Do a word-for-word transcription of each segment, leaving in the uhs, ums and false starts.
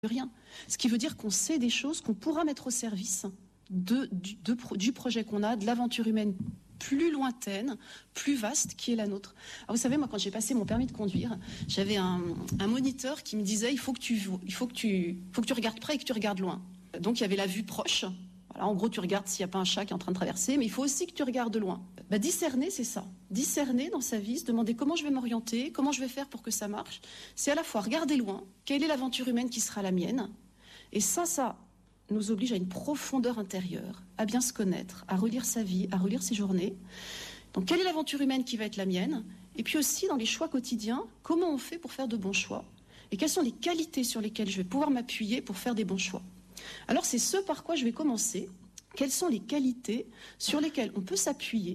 rien. Ce qui veut dire qu'on sait des choses qu'on pourra mettre au service de, du, de, du projet qu'on a, de l'aventure humaine plus lointaine, plus vaste, qui est la nôtre. Alors vous savez, moi, quand j'ai passé mon permis de conduire, j'avais un, un moniteur qui me disait il faut que tu, il faut que tu, faut que tu regardes près et que tu regardes loin. Donc il y avait la vue proche. Voilà, en gros, tu regardes s'il n'y a pas un chat qui est en train de traverser, mais il faut aussi que tu regardes loin. Bah, discerner, c'est ça. Discerner dans sa vie, se demander comment je vais m'orienter, comment je vais faire pour que ça marche. C'est à la fois regarder loin, quelle est l'aventure humaine qui sera la mienne. Et ça, ça nous oblige à une profondeur intérieure, à bien se connaître, à relire sa vie, à relire ses journées. Donc, quelle est l'aventure humaine qui va être la mienne? Et puis aussi, dans les choix quotidiens, comment on fait pour faire de bons choix? Et quelles sont les qualités sur lesquelles je vais pouvoir m'appuyer pour faire des bons choix? Alors, c'est ce par quoi je vais commencer. Quelles sont les qualités sur lesquelles on peut s'appuyer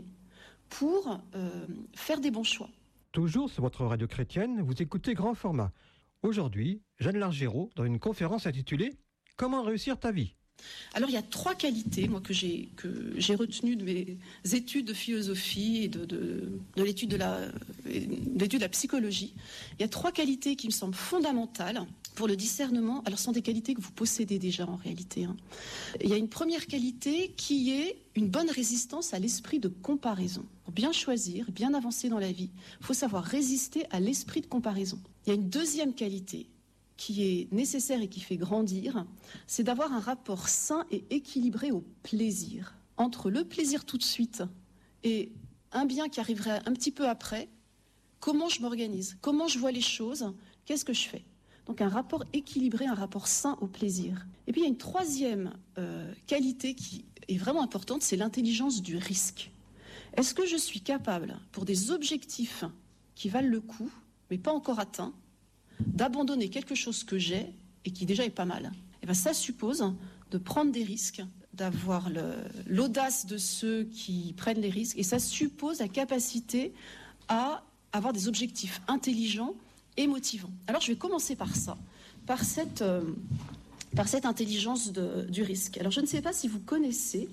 pour euh, faire des bons choix? Toujours sur votre radio chrétienne, vous écoutez Grand Format. Aujourd'hui, Jeanne Largérault, dans une conférence intitulée « Comment réussir ta vie ?» Alors, il y a trois qualités, moi, que j'ai, que j'ai retenues de mes études de philosophie et de, de, de, l'étude de, la, de l'étude de la psychologie. Il y a trois qualités qui me semblent fondamentales pour le discernement. Alors, ce sont des qualités que vous possédez déjà, en réalité. Hein. Il y a une première qualité qui est une bonne résistance à l'esprit de comparaison. Pour bien choisir, bien avancer dans la vie, il faut savoir résister à l'esprit de comparaison. Il y a une deuxième qualité qui est nécessaire et qui fait grandir, c'est d'avoir un rapport sain et équilibré au plaisir. Entre le plaisir tout de suite et un bien qui arriverait un petit peu après, comment je m'organise, comment je vois les choses, qu'est-ce que je fais? Donc un rapport équilibré, un rapport sain au plaisir. Et puis il y a une troisième euh, qualité qui est vraiment importante, c'est l'intelligence du risque. Est-ce que je suis capable, pour des objectifs qui valent le coup, mais pas encore atteints, d'abandonner quelque chose que j'ai et qui déjà est pas mal? Et bien ça suppose de prendre des risques, d'avoir le, l'audace de ceux qui prennent les risques, et ça suppose la capacité à avoir des objectifs intelligents et motivants. Alors je vais commencer par ça, par cette, euh, par cette intelligence de, du risque. Alors je ne sais pas si vous connaissez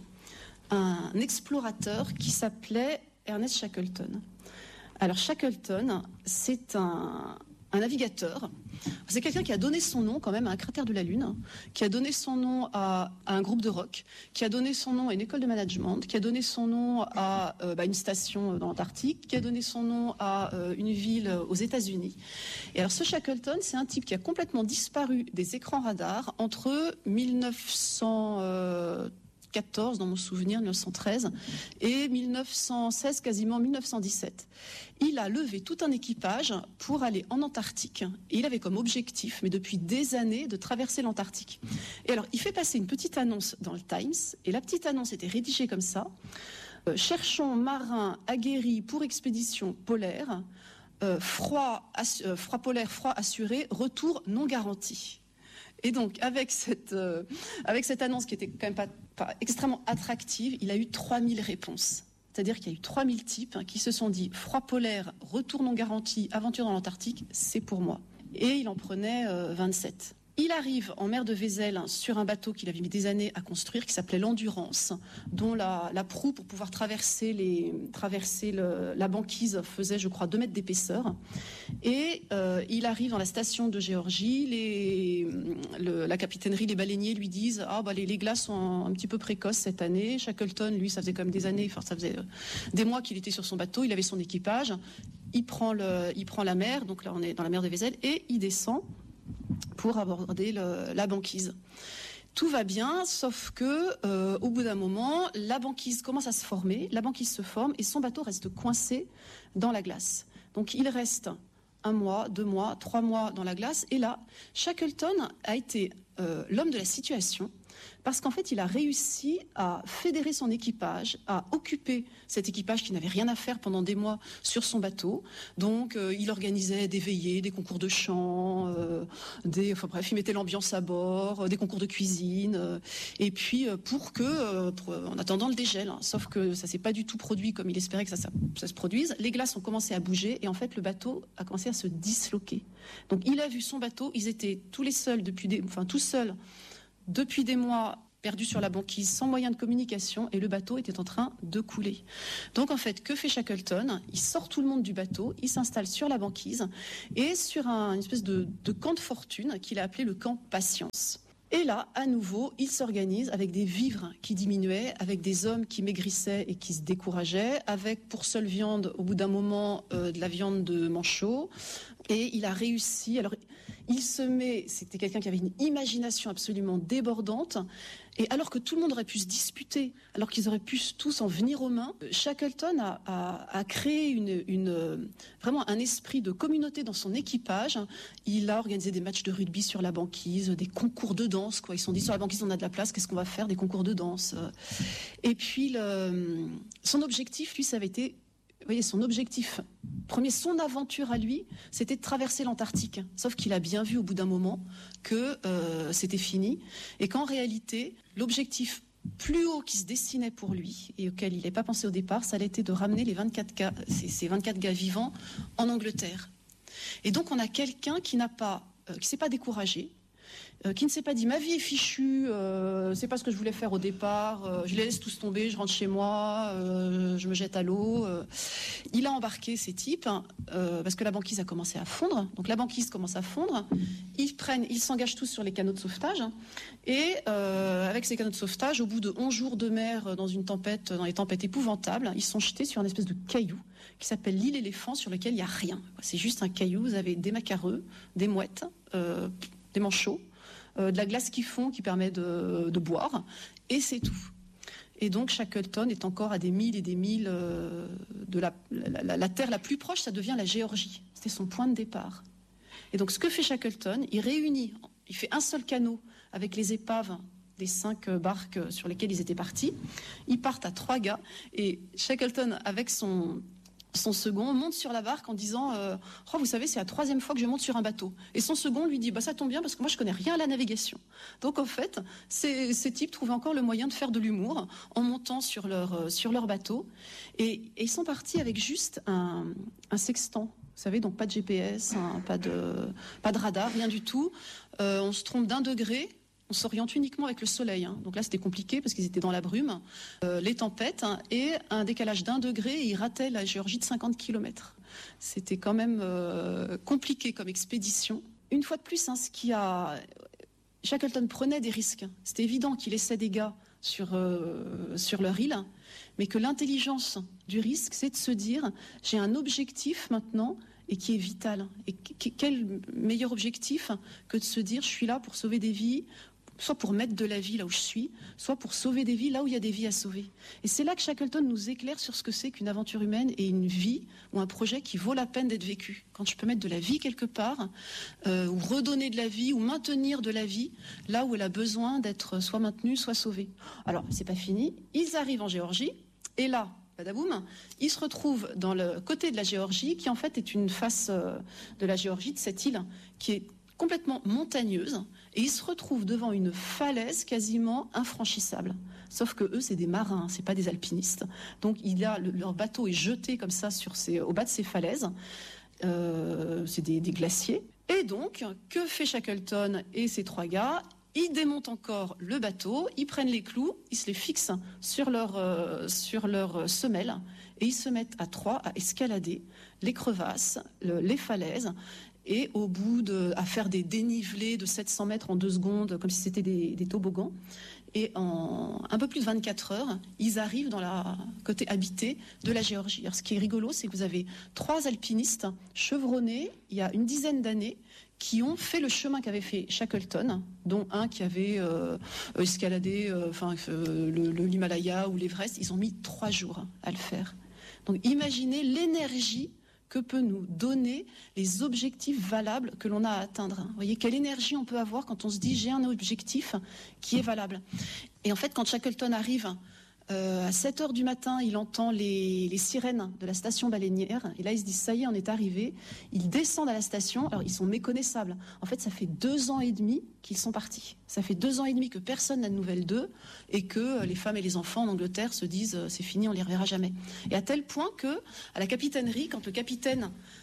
un explorateur qui s'appelait Ernest Shackleton. Alors Shackleton, c'est un... un navigateur. C'est quelqu'un qui a donné son nom quand même à un cratère de la Lune, qui a donné son nom à, à un groupe de rock, qui a donné son nom à une école de management, qui a donné son nom à euh, bah, une station dans l'Antarctique, qui a donné son nom à euh, une ville aux États-Unis. Et alors ce Shackleton, c'est un type qui a complètement disparu des écrans radars entre mille neuf cent quatorze dans mon souvenir, mille neuf cent treize, et mille neuf cent seize, quasiment mille neuf cent dix-sept. Il a levé tout un équipage pour aller en Antarctique. Et il avait comme objectif, mais depuis des années, de traverser l'Antarctique. Et alors, il fait passer une petite annonce dans le Times, et la petite annonce était rédigée comme ça. Euh, cherchons marins aguerris pour expédition polaire, euh, froid, assu- euh, froid polaire, froid assuré, retour non garanti. Et donc, avec cette, euh, avec cette annonce qui était quand même pas, pas extrêmement attractive, il a eu trois mille réponses. C'est-à-dire qu'il y a eu trois mille types hein, qui se sont dit « Froid polaire, retour non garanti, aventure dans l'Antarctique, c'est pour moi ». Et il en prenait euh, vingt-sept. Il arrive en mer de Vézel hein, sur un bateau qu'il avait mis des années à construire, qui s'appelait l'Endurance, dont la, la proue pour pouvoir traverser, les, traverser le, la banquise faisait, je crois, deux mètres d'épaisseur. Et euh, il arrive dans la station de Géorgie, les, le, la capitainerie, les baleiniers lui disent « Ah, bah, les, les glaces sont un, un petit peu précoces cette année ». Shackleton, lui, ça faisait quand même des années, enfin, ça faisait des mois qu'il était sur son bateau, il avait son équipage, il prend, le, il prend la mer, donc là on est dans la mer de Vézel, et il descend pour aborder le, la banquise. Tout va bien, sauf que euh, au bout d'un moment, la banquise commence à se former, la banquise se forme et son bateau reste coincé dans la glace. Donc il reste un mois, deux mois, trois mois dans la glace, et là, Shackleton a été euh, l'homme de la situation, parce qu'en fait, il a réussi à fédérer son équipage, à occuper cet équipage qui n'avait rien à faire pendant des mois sur son bateau. Donc, euh, il organisait des veillées, des concours de chant, euh, des, enfin bref, il mettait l'ambiance à bord, euh, des concours de cuisine, euh, et puis euh, pour que, euh, pour, en attendant le dégel, hein, sauf que ça s'est pas du tout produit comme il espérait que ça, ça, ça se produise. Les glaces ont commencé à bouger et en fait, le bateau a commencé à se disloquer. Donc, il a vu son bateau, ils étaient tous les seuls depuis des, enfin tous seuls. Depuis des mois perdu sur la banquise, sans moyen de communication, et le bateau était en train de couler. Donc en fait, que fait Shackleton? Il sort tout le monde du bateau, il s'installe sur la banquise et sur un, une espèce de, de camp de fortune qu'il a appelé le camp Patience. Et là, à nouveau, il s'organise avec des vivres qui diminuaient, avec des hommes qui maigrissaient et qui se décourageaient, avec pour seule viande, au bout d'un moment, euh, de la viande de manchot. Et il a réussi. Alors, il se met, c'était quelqu'un qui avait une imagination absolument débordante. Et alors que tout le monde aurait pu se disputer, alors qu'ils auraient pu tous en venir aux mains, Shackleton a, a, a créé une, une, vraiment un esprit de communauté dans son équipage. Il a organisé des matchs de rugby sur la banquise, des concours de danse, quoi. Ils se sont dit, sur la banquise, on a de la place, qu'est-ce qu'on va faire? Des concours de danse. Et puis, le, son objectif, lui, ça avait été... Vous voyez, son objectif premier, son aventure à lui, c'était de traverser l'Antarctique. Sauf qu'il a bien vu au bout d'un moment que euh, c'était fini et qu'en réalité, l'objectif plus haut qui se dessinait pour lui et auquel il n'avait pas pensé au départ, ça allait être de ramener les vingt-quatre gars, ces, ces vingt-quatre gars vivants en Angleterre. Et donc on a quelqu'un qui n'a pas, euh, qui s'est pas découragé, euh, qui ne s'est pas dit ma vie est fichue, euh, c'est pas ce que je voulais faire au départ, euh, je les laisse tous tomber, je rentre chez moi, euh, je me jette à l'eau. Euh. Il a embarqué ces types euh, parce que la banquise a commencé à fondre. Donc la banquise commence à fondre. Ils prennent, ils s'engagent tous sur les canaux de sauvetage et euh, avec ces canaux de sauvetage, au bout de onze jours de mer dans une tempête, dans les tempêtes épouvantables, ils sont jetés sur une espèce de caillou qui s'appelle l'île éléphant sur lequel il n'y a rien. C'est juste un caillou. Vous avez des macareux, des mouettes, euh, des manchots. Euh, de la glace qui fond, qui permet de, de boire, et c'est tout. Et donc Shackleton est encore à des milles et des milles euh, de la, la, la, la terre la plus proche, ça devient la Géorgie. C'était son point de départ. Et donc ce que fait Shackleton, il réunit, il fait un seul canot avec les épaves des cinq barques sur lesquelles ils étaient partis. Ils partent à trois gars, et Shackleton, avec son... Son second monte sur la barque en disant euh, « Oh, vous savez, c'est la troisième fois que je monte sur un bateau. » Et son second lui dit bah, « Ça tombe bien parce que moi, je connais rien à la navigation. » Donc, en fait, ces, ces types trouvaient encore le moyen de faire de l'humour en montant sur leur, euh, sur leur bateau. Et, et ils sont partis avec juste un, un sextant. Vous savez, donc pas de G P S, hein, pas, de, pas de radar, rien du tout. Euh, on se trompe d'un degré. On s'oriente uniquement avec le soleil. Hein. Donc là, c'était compliqué parce qu'ils étaient dans la brume, euh, les tempêtes, hein, et un décalage d'un degré, et ils rataient la Géorgie de cinquante kilomètres. C'était quand même euh, compliqué comme expédition. Une fois de plus, hein, ce qui a... Shackleton prenait des risques. C'était évident qu'il laissait des gars sur, euh, sur leur île, mais que l'intelligence du risque, c'est de se dire, j'ai un objectif maintenant, et qui est vital. Et quel meilleur objectif que de se dire, je suis là pour sauver des vies, soit pour mettre de la vie là où je suis, soit pour sauver des vies là où il y a des vies à sauver. Et c'est là que Shackleton nous éclaire sur ce que c'est qu'une aventure humaine et une vie ou un projet qui vaut la peine d'être vécu. Quand je peux mettre de la vie quelque part, euh, ou redonner de la vie, ou maintenir de la vie là où elle a besoin d'être soit maintenue, soit sauvée. Alors, c'est pas fini. Ils arrivent en Géorgie, et là, badaboum, ils se retrouvent dans le côté de la Géorgie, qui en fait est une face euh, de la Géorgie, de cette île, qui est complètement montagneuse, et ils se retrouvent devant une falaise quasiment infranchissable. Sauf que eux, c'est des marins, c'est pas des alpinistes. Donc il a, le, leur bateau est jeté comme ça sur ces, au bas de ces falaises. Euh, c'est des, des glaciers. Et donc, que fait Shackleton et ces trois gars ? Ils démontent encore le bateau, ils prennent les clous, ils se les fixent sur leur, euh, sur leur semelle, et ils se mettent à trois à escalader les crevasses, le, les falaises, et au bout de, à faire des dénivelés de sept cents mètres en deux secondes, comme si c'était des, des toboggans. Et en un peu plus de vingt-quatre heures, ils arrivent dans la côté habité de la Géorgie. Alors, ce qui est rigolo, c'est que vous avez trois alpinistes chevronnés il y a une dizaine d'années qui ont fait le chemin qu'avait fait Shackleton, dont un qui avait euh, escaladé euh, enfin, euh, le, le, l'Himalaya ou l'Everest. Ils ont mis trois jours à le faire. Donc imaginez l'énergie que peut nous donner les objectifs valables que l'on a à atteindre. Vous voyez, quelle énergie on peut avoir quand on se dit « j'ai un objectif qui est valable ». Et en fait, quand Shackleton arrive euh, à sept heures du matin, il entend les, les sirènes de la station baleinière. Et là, il se dit « ça y est, on est arrivé ». Ils descendent à la station. Alors, ils sont méconnaissables. En fait, ça fait deux ans et demi qu'ils sont partis. Ça fait deux ans et demi que personne n'a de nouvelles d'eux et que les femmes et les enfants en Angleterre se disent « c'est fini, on les reverra jamais ». Et à tel point que, à la capitainerie, quand le capitaine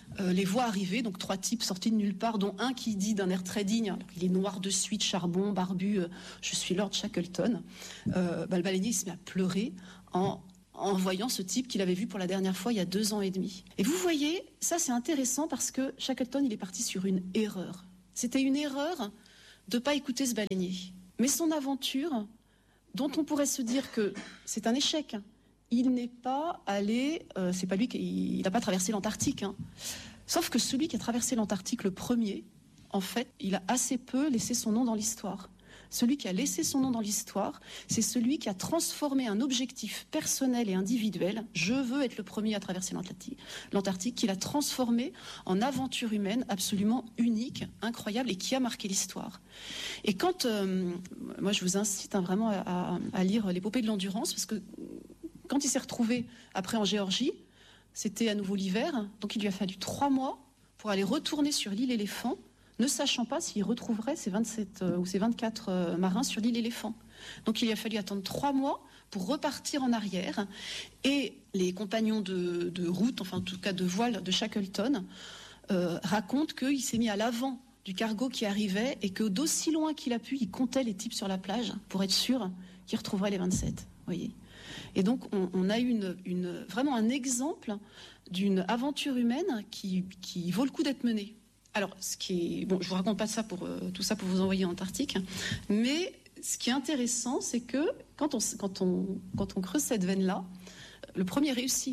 euh, les voit arriver, donc trois types sortis de nulle part, dont un qui dit d'un air très digne, alors il est noir de suite, charbon, barbu, euh, je suis Lord Shackleton. Euh, bah, le baleinier il se met à pleurer en, en voyant ce type qu'il avait vu pour la dernière fois il y a deux ans et demi. Et vous voyez, ça c'est intéressant parce que Shackleton il est parti sur une erreur. C'était une erreur de ne pas écouter ce baleinier. Mais son aventure, dont on pourrait se dire que c'est un échec, il n'est pas allé, euh, c'est pas lui qui, il n'a pas traversé l'Antarctique. Hein. Sauf que celui qui a traversé l'Antarctique le premier, en fait, il a assez peu laissé son nom dans l'histoire. Celui qui a laissé son nom dans l'histoire, c'est celui qui a transformé un objectif personnel et individuel, je veux être le premier à traverser l'Antarctique, qu'il a transformé en aventure humaine absolument unique, incroyable et qui a marqué l'histoire. Et quand, euh, moi je vous incite hein, vraiment à, à lire l'épopée de l'endurance, parce que quand il s'est retrouvé après en Géorgie, c'était à nouveau l'hiver, donc il lui a fallu trois mois pour aller retourner sur l'île Éléphant, ne sachant pas s'il retrouverait ses vingt-sept euh, ou ses vingt-quatre euh, marins sur l'île Éléphant. Donc il lui a fallu attendre trois mois pour repartir en arrière. Et les compagnons de, de route, enfin en tout cas de voile de Shackleton, euh, racontent qu'il s'est mis à l'avant du cargo qui arrivait et que d'aussi loin qu'il a pu, il comptait les types sur la plage pour être sûr qu'il retrouverait les vingt-sept. Voyez. Et donc on, on a une, une, vraiment un exemple d'une aventure humaine qui, qui vaut le coup d'être menée. Alors, ce qui est, bon, je vous raconte pas ça pour euh, tout ça pour vous envoyer en Antarctique, mais ce qui est intéressant, c'est que quand on, quand on, quand on creuse cette veine-là, le premier réussi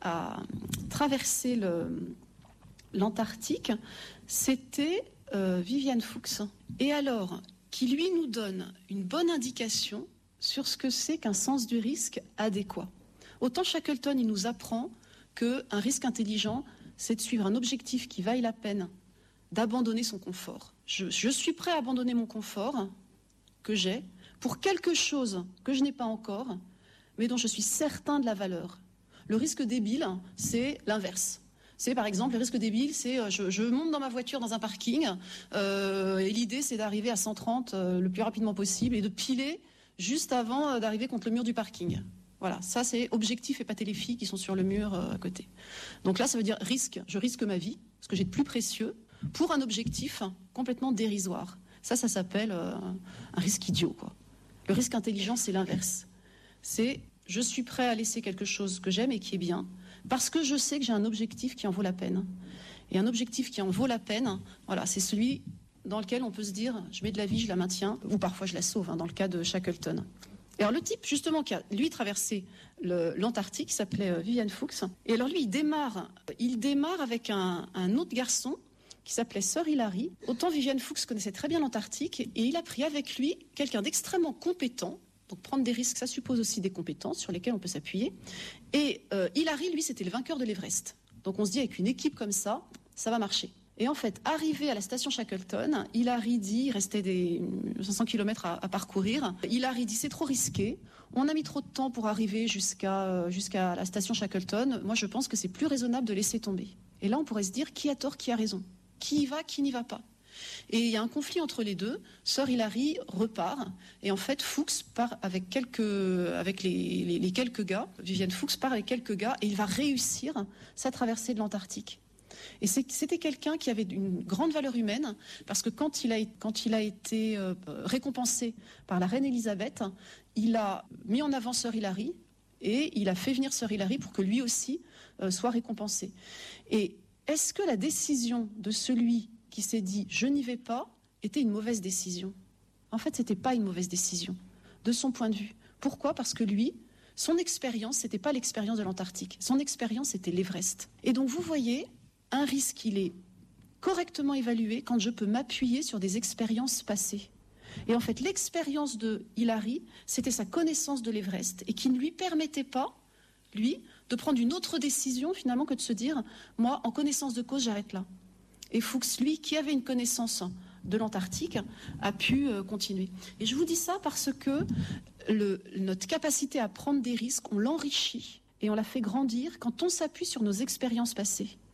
à traverser le, l'Antarctique, c'était euh, Vivian Fuchs. Et alors, qui lui nous donne une bonne indication sur ce que c'est qu'un sens du risque adéquat. Autant Shackleton, il nous apprend qu'un risque intelligent, c'est de suivre un objectif qui vaille la peine d'abandonner son confort. Je, je suis prêt à abandonner mon confort que j'ai pour quelque chose que je n'ai pas encore, mais dont je suis certain de la valeur. Le risque débile, c'est l'inverse. C'est par exemple, le risque débile, c'est euh, je, je monte dans ma voiture dans un parking euh, et l'idée c'est d'arriver à cent trente euh, le plus rapidement possible et de piler juste avant euh, d'arriver contre le mur du parking. Voilà, ça c'est objectif et pas les filles qui sont sur le mur euh, à côté. Donc là ça veut dire risque, je risque ma vie, ce que j'ai de plus précieux, pour un objectif complètement dérisoire. Ça, ça s'appelle euh, un risque idiot, quoi. Le risque intelligent, c'est l'inverse. C'est je suis prêt à laisser quelque chose que j'aime et qui est bien, parce que je sais que j'ai un objectif qui en vaut la peine. Et un objectif qui en vaut la peine, voilà, c'est celui dans lequel on peut se dire je mets de la vie, je la maintiens, ou parfois je la sauve, hein, dans le cas de Shackleton. Et alors le type, justement, qui a, lui, traversé le, l'Antarctique, s'appelait euh, Vivian Fuchs. Et alors lui, il démarre, il démarre avec un, un autre garçon qui s'appelait Sir Hilary. Autant Vivian Fuchs connaissait très bien l'Antarctique, et il a pris avec lui quelqu'un d'extrêmement compétent. Donc prendre des risques, ça suppose aussi des compétences sur lesquelles on peut s'appuyer. Et euh, Hilary, lui, c'était le vainqueur de l'Everest. Donc on se dit, avec une équipe comme ça, ça va marcher. Et en fait, arrivé à la station Shackleton, Hilary dit, il restait des cinq cents kilomètres à, à parcourir, Hilary dit, c'est trop risqué, on a mis trop de temps pour arriver jusqu'à, jusqu'à la station Shackleton, moi je pense que c'est plus raisonnable de laisser tomber. Et là, on pourrait se dire, qui a tort, qui a raison ? Qui y va, qui n'y va pas ? Et il y a un conflit entre les deux. Sir Hilary repart. Et en fait, Fuchs part avec, quelques, avec les, les, les quelques gars. Vivian Fuchs part avec quelques gars. Et il va réussir sa traversée de l'Antarctique. Et c'est, c'était quelqu'un qui avait une grande valeur humaine. Parce que quand il a, quand il a été euh, récompensé par la reine Elisabeth, il a mis en avant Sir Hilary. Et il a fait venir Sir Hilary pour que lui aussi euh, soit récompensé. Et est-ce que la décision de celui qui s'est dit « je n'y vais pas » était une mauvaise décision ? En fait, ce n'était pas une mauvaise décision, de son point de vue. Pourquoi ? Parce que lui, son expérience, ce n'était pas l'expérience de l'Antarctique. Son expérience, c'était l'Everest. Et donc, vous voyez, un risque, il est correctement évalué quand je peux m'appuyer sur des expériences passées. Et en fait, l'expérience de Hilary, c'était sa connaissance de l'Everest et qui ne lui permettait pas, lui, de prendre une autre décision finalement que de se dire « moi, en connaissance de cause, j'arrête là ». Et Fuchs, lui, qui avait une connaissance de l'Antarctique, a pu euh, continuer. Et je vous dis ça parce que le, notre capacité à prendre des risques, on l'enrichit et on la fait grandir quand on s'appuie sur nos expériences passées.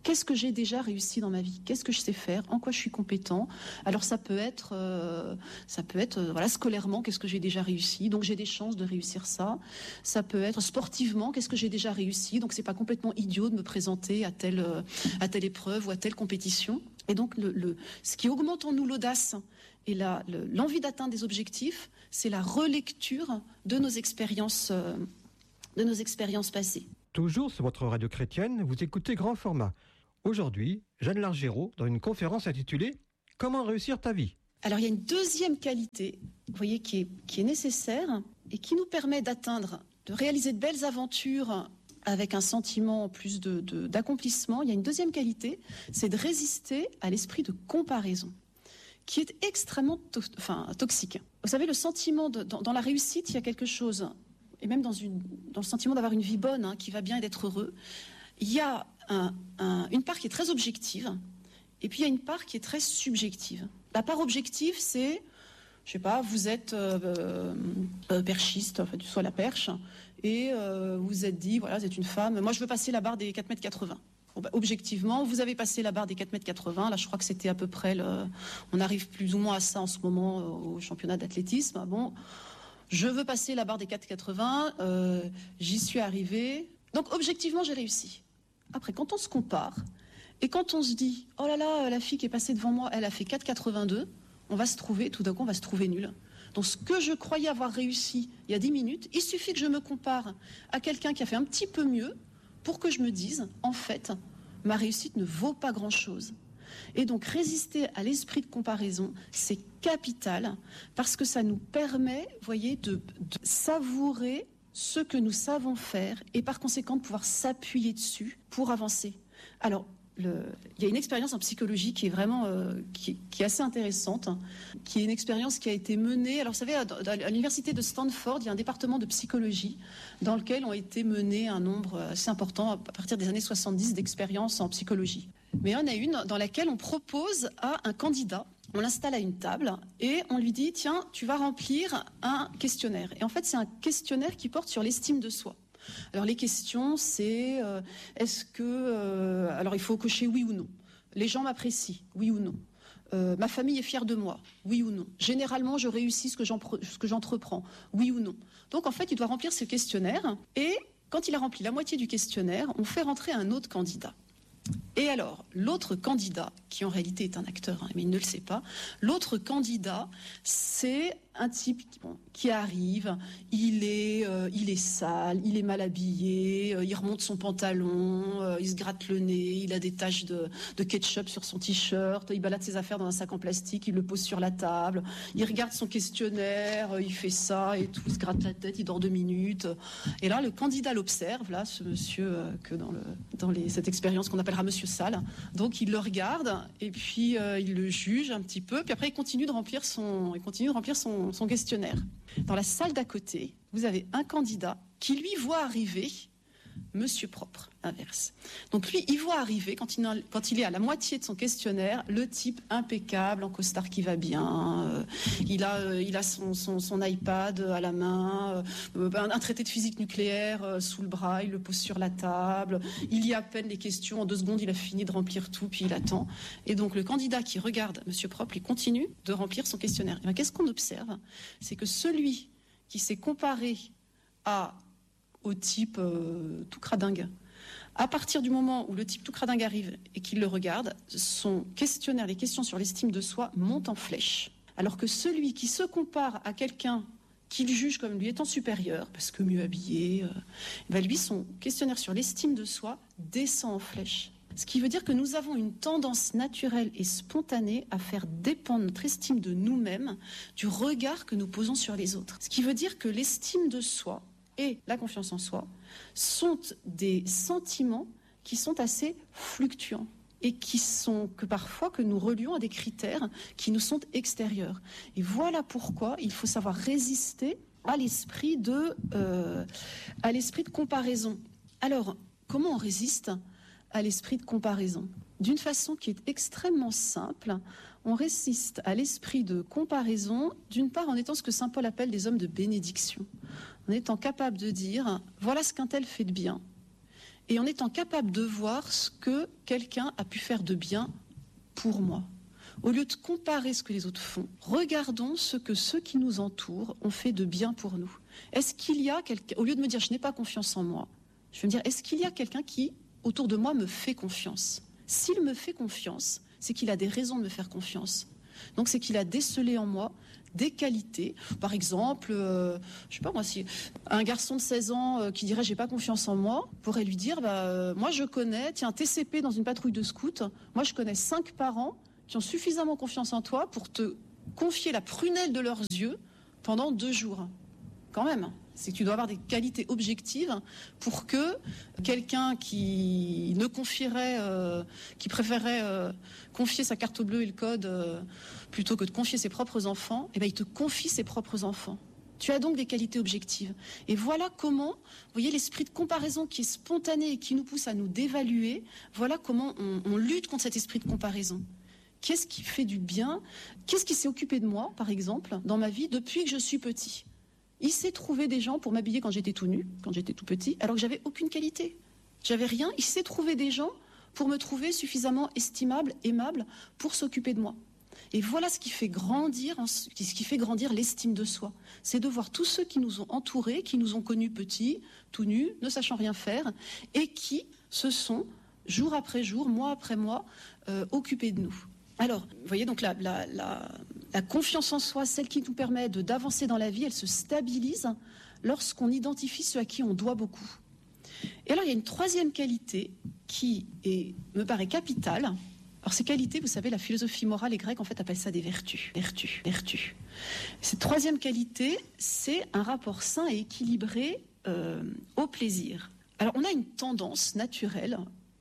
qu'est-ce que j'ai déjà réussi dans ma vie? Qu'est-ce que je sais faire? En quoi je suis compétent? Alors ça peut être, euh, ça peut être euh, voilà, scolairement, qu'est-ce que j'ai déjà réussi? Donc j'ai des chances de réussir ça. Ça peut être sportivement, qu'est-ce que j'ai déjà réussi? Donc c'est pas complètement idiot de me présenter à telle, euh, à telle épreuve ou à telle compétition. Et donc le, le, ce qui augmente en nous l'audace et la, le, l'envie d'atteindre des objectifs, c'est la relecture de nos expériences, euh, de nos expériences passées. Toujours sur votre radio chrétienne, vous écoutez Grand Format. Aujourd'hui, Jeanne Largérault, dans une conférence intitulée « Comment réussir ta vie ?» Alors il y a une deuxième qualité, vous voyez, qui est, qui est nécessaire et qui nous permet d'atteindre, de réaliser de belles aventures avec un sentiment en plus de, de, d'accomplissement. Il y a une deuxième qualité, c'est de résister à l'esprit de comparaison, qui est extrêmement to- enfin, toxique. Vous savez, le sentiment, de, dans, dans la réussite, il y a quelque chose, et même dans, une, dans le sentiment d'avoir une vie bonne, hein, qui va bien et d'être heureux, il y a un, un, une part qui est très objective, et puis il y a une part qui est très subjective. La part objective, c'est, je sais pas, vous êtes euh, euh, perchiste, enfin, soit la perche, et euh, vous vous êtes dit, voilà, vous êtes une femme, moi je veux passer la barre des quatre mètres quatre-vingts. Bon, bah, objectivement, vous avez passé la barre des quatre mètres quatre-vingts, là je crois que c'était à peu près, le, on arrive plus ou moins à ça en ce moment euh, au championnat d'athlétisme. Bon, je veux passer la barre des quatre mètres quatre-vingts, euh, j'y suis arrivée, donc objectivement j'ai réussi. Après, quand on se compare, et quand on se dit, oh là là, la fille qui est passée devant moi, elle a fait quatre mètres quatre-vingt-deux, on va se trouver, tout d'un coup, on va se trouver nul. Donc ce que je croyais avoir réussi il y a dix minutes, il suffit que je me compare à quelqu'un qui a fait un petit peu mieux pour que je me dise, en fait, ma réussite ne vaut pas grand-chose. Et donc résister à l'esprit de comparaison, c'est capital, parce que ça nous permet, voyez, de, de savourer ce que nous savons faire et par conséquent de pouvoir s'appuyer dessus pour avancer. Alors, Le, il y a une expérience en psychologie qui est vraiment euh, qui, qui est assez intéressante, hein, qui est une expérience qui a été menée. Alors, vous savez, à, à l'université de Stanford, il y a un département de psychologie dans lequel ont été menés un nombre assez important à partir des années soixante-dix d'expériences en psychologie. Mais il y en a une dans laquelle on propose à un candidat, on l'installe à une table et on lui dit, tiens, tu vas remplir un questionnaire. Et en fait, c'est un questionnaire qui porte sur l'estime de soi. Alors les questions, c'est euh, est-ce que... Euh, alors il faut cocher oui ou non. Les gens m'apprécient, oui ou non. Euh, ma famille est fière de moi, oui ou non. Généralement, je réussis ce que, ce que j'entreprends, oui ou non. Donc en fait, il doit remplir ce questionnaire et quand il a rempli la moitié du questionnaire, on fait rentrer un autre candidat. Et alors, l'autre candidat, qui en réalité est un acteur, hein, mais il ne le sait pas, l'autre candidat, c'est un type bon, qui arrive, il est, euh, il est sale, il est mal habillé, euh, il remonte son pantalon, euh, il se gratte le nez, il a des taches de, de ketchup sur son t-shirt, il balade ses affaires dans un sac en plastique, il le pose sur la table, il regarde son questionnaire, euh, il fait ça et tout, il se gratte la tête, il dort deux minutes. Et là, le candidat l'observe, là, ce monsieur euh, que dans, le, dans les, cette expérience qu'on appellera Monsieur Sale. Donc il le regarde et puis euh, il le juge un petit peu, puis après il continue de remplir son, il continue de remplir son, son questionnaire. Dans la salle d'à côté, vous avez un candidat qui lui voit arriver Monsieur Propre, inverse. Donc lui, il voit arriver, quand il, a, quand il est à la moitié de son questionnaire, le type impeccable, en costard qui va bien, euh, il a, euh, il a son, son, son iPad à la main, euh, un, un traité de physique nucléaire euh, sous le bras, il le pose sur la table, il lit à peine les questions, en deux secondes il a fini de remplir tout, puis il attend. Et donc le candidat qui regarde Monsieur Propre, il continue de remplir son questionnaire. Et bien, qu'est-ce qu'on observe? C'est que celui qui s'est comparé à au type euh, tout cradingue. À partir du moment où le type tout cradingue arrive et qu'il le regarde, son questionnaire, les questions sur l'estime de soi montent en flèche. Alors que celui qui se compare à quelqu'un qu'il juge comme lui étant supérieur, parce que mieux habillé, euh, ben lui, son questionnaire sur l'estime de soi descend en flèche. Ce qui veut dire que nous avons une tendance naturelle et spontanée à faire dépendre notre estime de nous-mêmes du regard que nous posons sur les autres. Ce qui veut dire que l'estime de soi et la confiance en soi sont des sentiments qui sont assez fluctuants et qui sont que parfois que nous relions à des critères qui nous sont extérieurs. Et voilà pourquoi il faut savoir résister à l'esprit de, euh, à l'esprit de comparaison. Alors, comment on résiste à l'esprit de comparaison? D'une façon qui est extrêmement simple, on résiste à l'esprit de comparaison, d'une part en étant ce que saint Paul appelle des hommes de bénédiction, en étant capable de dire, voilà ce qu'un tel fait de bien, et en étant capable de voir ce que quelqu'un a pu faire de bien pour moi. Au lieu de comparer ce que les autres font, regardons ce que ceux qui nous entourent ont fait de bien pour nous. Est-ce qu'il y a quelqu'un, au lieu de me dire je n'ai pas confiance en moi, je vais me dire est-ce qu'il y a quelqu'un qui, autour de moi, me fait confiance ? S'il me fait confiance, c'est qu'il a des raisons de me faire confiance. Donc c'est qu'il a décelé en moi des qualités. Par exemple, euh, je sais pas moi, si un garçon de seize ans euh, qui dirait j'ai pas confiance en moi, pourrait lui dire bah euh, moi je connais, tiens, T C P dans une patrouille de scouts, moi je connais cinq parents qui ont suffisamment confiance en toi pour te confier la prunelle de leurs yeux pendant deux jours. Quand même, c'est que tu dois avoir des qualités objectives pour que quelqu'un qui ne confierait, euh, qui préférerait euh, confier sa carte bleue et le code euh, plutôt que de confier ses propres enfants, eh ben, il te confie ses propres enfants. Tu as donc des qualités objectives. Et voilà comment, vous voyez, l'esprit de comparaison qui est spontané et qui nous pousse à nous dévaluer, voilà comment on, on lutte contre cet esprit de comparaison. Qu'est-ce qui fait du bien ? Qu'est-ce qui s'est occupé de moi, par exemple, dans ma vie depuis que je suis petit ? Il s'est trouvé des gens pour m'habiller quand j'étais tout nu, quand j'étais tout petit, alors que j'avais aucune qualité. J'avais rien. Il s'est trouvé des gens pour me trouver suffisamment estimable, aimable, pour s'occuper de moi. Et voilà ce qui fait grandir, ce qui fait grandir l'estime de soi. C'est de voir tous ceux qui nous ont entourés, qui nous ont connus petits, tout nus, ne sachant rien faire, et qui se sont, jour après jour, mois après mois, euh, occupés de nous. Alors, vous voyez, donc la, la, la, la confiance en soi, celle qui nous permet de, d'avancer dans la vie, elle se stabilise lorsqu'on identifie ceux à qui on doit beaucoup. Et alors, il y a une troisième qualité qui est, me paraît capitale. Alors, ces qualités, vous savez, la philosophie morale, les Grecs, en fait, appellent ça des vertus. Vertus, vertus. Cette troisième qualité, c'est un rapport sain et équilibré euh, au plaisir. Alors, on a une tendance naturelle,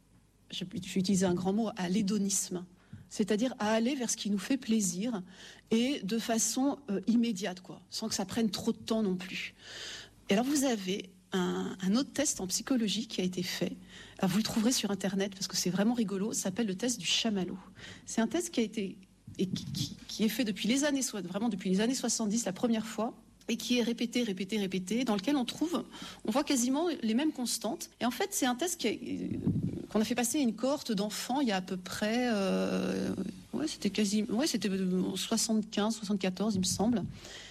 je vais utiliser un grand mot, à l'hédonisme. C'est-à-dire à aller vers ce qui nous fait plaisir et de façon euh, immédiate, quoi, sans que ça prenne trop de temps non plus. Et alors vous avez un, un autre test en psychologie qui a été fait. Alors vous le trouverez sur Internet parce que c'est vraiment rigolo. Ça s'appelle le test du chamallow. C'est un test qui a été et qui, qui, qui est fait depuis les années vraiment depuis les années soixante-dix la première fois. Et qui est répété, répété, répété, dans lequel on trouve, on voit quasiment les mêmes constantes. Et en fait, c'est un test qui a, qu'on a fait passer à une cohorte d'enfants il y a à peu près, euh, ouais, c'était quasi, ouais, c'était soixante-quinze, soixante-quatorze, il me semble.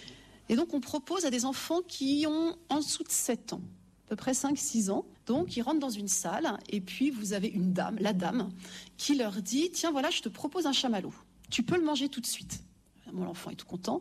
Et donc, on propose à des enfants qui ont en dessous de sept ans, à peu près cinq six ans. Donc, ils rentrent dans une salle, et puis vous avez une dame, la dame, qui leur dit « Tiens, voilà, je te propose un chamallow. Tu peux le manger tout de suite. » Bon, l'enfant est tout content.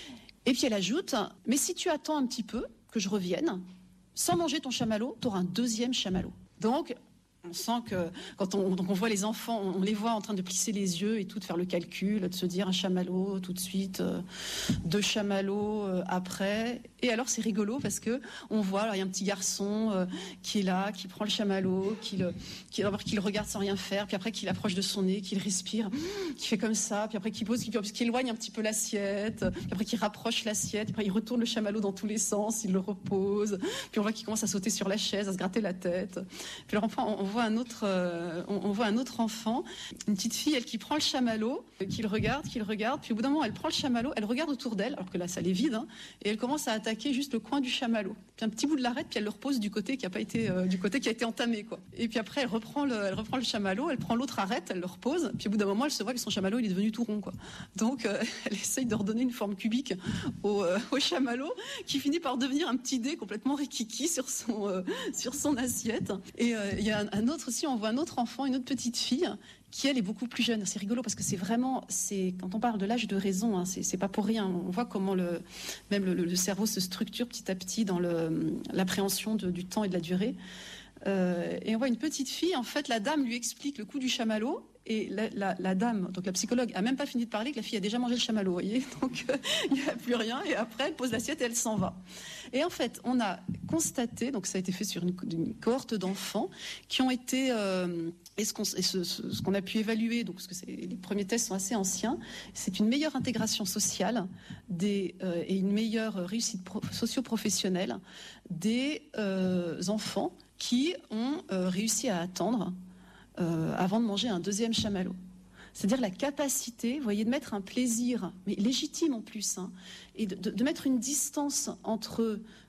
Et puis elle ajoute, mais si tu attends un petit peu que je revienne, sans manger ton chamallow, tu auras un deuxième chamallow. Donc, on sent que quand on, donc on voit les enfants, on les voit en train de plisser les yeux et tout, de faire le calcul, de se dire un chamallow tout de suite, euh, deux chamallows euh, après. Et alors c'est rigolo parce que on voit, alors il y a un petit garçon euh, qui est là, qui prend le chamallow, qui le, qui, qui le regarde sans rien faire, puis après qu'il approche de son nez, qu'il respire, qui fait comme ça, puis après qu'il pose, qui, qui éloigne un petit peu l'assiette, puis après qu'il rapproche l'assiette, puis après il retourne le chamallow dans tous les sens, il le repose, puis on voit qu'il commence à sauter sur la chaise, à se gratter la tête. Puis alors enfin, on, on voit un autre, euh, on, on voit un autre enfant, une petite fille, elle qui prend le chamallow, euh, qui le regarde, qui le regarde, puis au bout d'un moment, elle prend le chamallow, elle regarde autour d'elle, alors que là, ça l'est vide, hein, et elle commence à attaquer juste le coin du chamallow. Puis un petit bout de l'arête, puis elle le repose du côté qui a pas été, euh, du côté qui a été entamé, quoi. Et puis après, elle reprend le, elle reprend le chamallow, elle prend l'autre arête, elle le repose, puis au bout d'un moment, elle se voit que son chamallow, il est devenu tout rond, quoi. Donc, euh, elle essaye de redonner une forme cubique au, euh, au chamallow, qui finit par devenir un petit dé complètement rikiki sur son, euh, sur son assiette. Et euh, il y a un, un autre aussi, on voit un autre enfant, une autre petite fille, qui elle est beaucoup plus jeune. C'est rigolo parce que c'est vraiment, c'est quand on parle de l'âge de raison, hein, c'est, c'est pas pour rien. On voit comment le, même le, le cerveau se structure petit à petit dans le, l'appréhension de, du temps et de la durée. Euh, et on voit une petite fille, en fait, la dame lui explique le coup du chamallow. Et la, la, la dame, donc la psychologue, a même pas fini de parler que la fille a déjà mangé le chamallow, vous voyez. Donc euh, il n'y a plus rien. Et après, elle pose l'assiette et elle s'en va. Et en fait, on a constaté, donc ça a été fait sur une, une cohorte d'enfants qui ont été, euh, et, ce qu'on, et ce, ce, ce qu'on a pu évaluer, donc parce que c'est, les premiers tests sont assez anciens, c'est une meilleure intégration sociale des, euh, et une meilleure réussite pro, socio-professionnelle des euh, enfants qui ont euh, réussi à attendre Euh, avant de manger un deuxième chamallow. C'est-à-dire la capacité, vous voyez, de mettre un plaisir, mais légitime en plus, hein, et de, de, de mettre une distance entre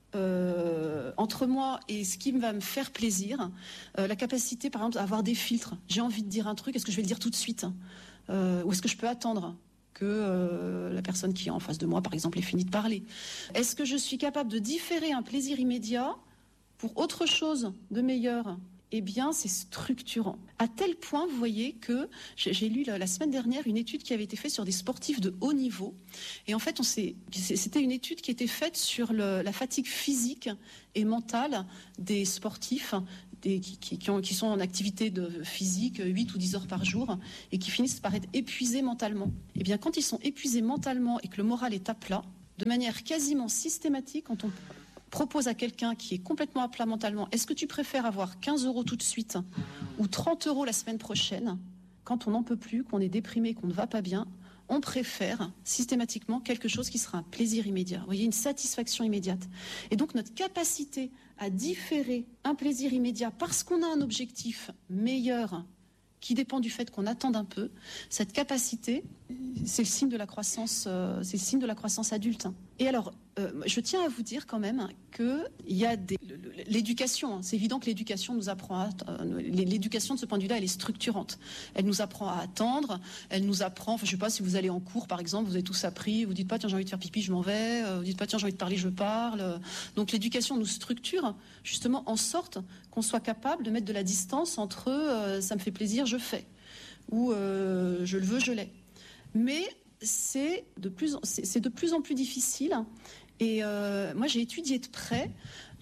euh, entre moi et ce qui va me faire plaisir, euh, la capacité, par exemple, à avoir des filtres. J'ai envie de dire un truc, est-ce que je vais le dire tout de suite euh, ou est-ce que je peux attendre que euh, la personne qui est en face de moi, par exemple, ait fini de parler? Est-ce que je suis capable de différer un plaisir immédiat pour autre chose de meilleur? Eh bien, c'est structurant. À tel point, vous voyez, que j'ai lu la semaine dernière une étude qui avait été faite sur des sportifs de haut niveau. Et en fait, on s'est, c'était une étude qui était faite sur le, la fatigue physique et mentale des sportifs des, qui, qui, qui, ont, qui sont en activité de physique huit ou dix heures par jour et qui finissent par être épuisés mentalement. Eh bien, quand ils sont épuisés mentalement et que le moral est à plat, de manière quasiment systématique, quand on propose à quelqu'un qui est complètement à plat mentalement, est-ce que tu préfères avoir quinze euros tout de suite ou trente euros la semaine prochaine? Quand on n'en peut plus, qu'on est déprimé, qu'on ne va pas bien, on préfère systématiquement quelque chose qui sera un plaisir immédiat. Vous voyez, une satisfaction immédiate. Et donc notre capacité à différer un plaisir immédiat parce qu'on a un objectif meilleur qui dépend du fait qu'on attende un peu, cette capacité, c'est le signe de la croissance, euh, c'est le signe de la croissance adulte. Et alors, euh, je tiens à vous dire quand même que il y a des, l'éducation. Hein, c'est évident que l'éducation nous apprend, à, euh, l'éducation de ce point de vue-là, elle est structurante. Elle nous apprend à attendre. Elle nous apprend. Enfin, je sais pas si vous allez en cours, par exemple, vous avez tous appris. Vous dites pas tiens j'ai envie de faire pipi, je m'en vais. Vous dites pas tiens j'ai envie de parler, je parle. Donc l'éducation nous structure justement en sorte qu'on soit capable de mettre de la distance entre euh, ça me fait plaisir, je fais, ou euh, je le veux, je l'ai. Mais c'est de plus, c'est, c'est de plus en plus difficile. Et euh, moi, j'ai étudié de près